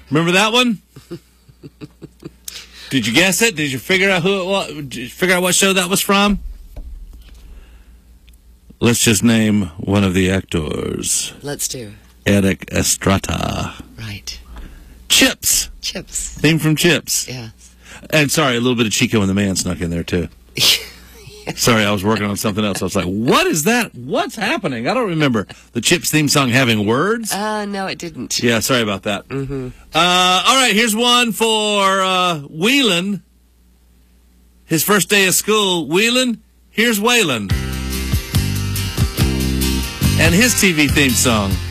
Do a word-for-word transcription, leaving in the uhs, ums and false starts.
Remember that one? Did you guess it? Did you figure out who it was? Did you figure out what show that was from? Let's just name one of the actors. Let's do. Eric Estrada. Right. Chips. Chips. Theme from Chips. Yeah. And sorry, a little bit of Chico and the Man snuck in there too. Sorry, I was working on something else. I was like, what is that? What's happening? I don't remember the Chips theme song having words. Uh, no, it didn't. Yeah, sorry about that. Mm-hmm. Uh, all right, here's one for uh, Whelan. His first day of school. Whelan, here's Waylon. And his T V theme song.